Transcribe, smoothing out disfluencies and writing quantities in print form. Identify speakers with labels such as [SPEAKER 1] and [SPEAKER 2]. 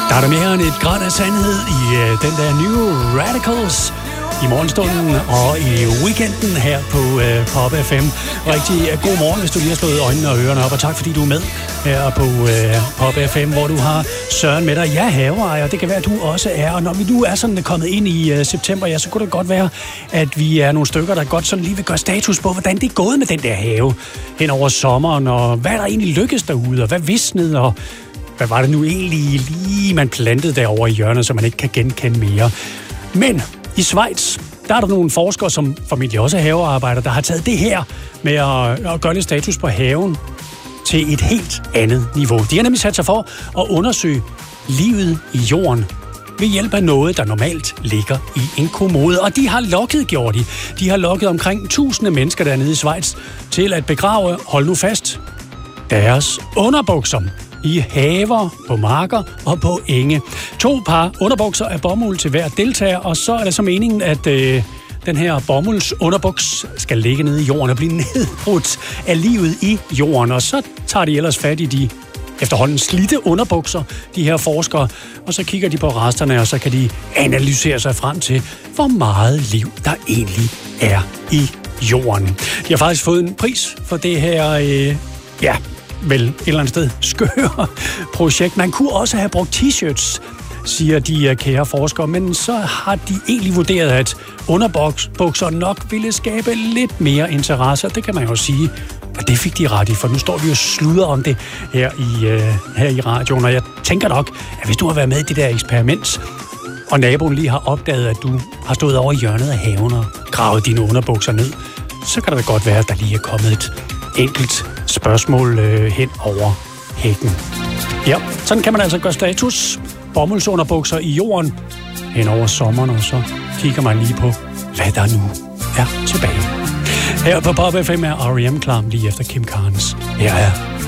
[SPEAKER 1] Der er der mere end et gran af sandhed i den der New Radicals i morgenstunden og i weekenden her på Pop FM. Rigtig god morgen, hvis du lige har slået øjnene og ørerne op, og tak fordi du er med her på Pop FM, hvor du har Søren med dig. Jeg er haveejer, det kan være, at du også er, og når vi nu er sådan kommet ind i september, ja, så kunne det godt være, at vi er nogle stykker, der godt sådan lige vil gøre status på, hvordan det er gået med den der have hen over sommeren, og hvad der egentlig lykkes derude, og hvad visnede, og hvad var det nu egentlig lige, man plantede derovre i hjørnet, så man ikke kan genkende mere. Men i Schweiz, der er der nogle forskere, som formentlig også er havearbejdere, der har taget det her med at gøre lidt status på haven til et helt andet niveau. De har nemlig sat sig for at undersøge livet i jorden ved hjælp af noget, der normalt ligger i en kommode. Og de har de har lokket omkring 1000 mennesker dernede i Schweiz til at begrave, hold nu fast, deres underbukser i haver, på marker og på enge. 2 par underbukser af bomuld til hver deltager, og så er det så meningen, at den her bomuldsunderbuks skal ligge nede i jorden og blive nedbrudt af livet i jorden. Og så tager de ellers fat i de efterhånden slidte underbukser, de her forskere, og så kigger de på resterne, og så kan de analysere sig frem til, hvor meget liv der egentlig er i jorden. De har faktisk fået en pris for det her, vel et eller andet sted skøre projekt. Man kunne også have brugt t-shirts, siger de kære forskere, men så har de egentlig vurderet, at underbukser nok ville skabe lidt mere interesse, og det kan man jo sige, og det fik de ret i, for nu står vi jo sludder om det her i radioen, og jeg tænker nok, at hvis du har været med i det der eksperiment, og naboen lige har opdaget, at du har stået over i hjørnet af haven og gravet dine underbukser ned, så kan det da godt være, at der lige er kommet et enkelt spørgsmål hen over hækken. Ja, sådan kan man altså gøre status. Bomuldsunderbukser i jorden hen over sommeren, og så kigger man lige på, hvad der nu er tilbage. Her på Pop FM er R.E.M. klar lige efter Kim Carnes. Her er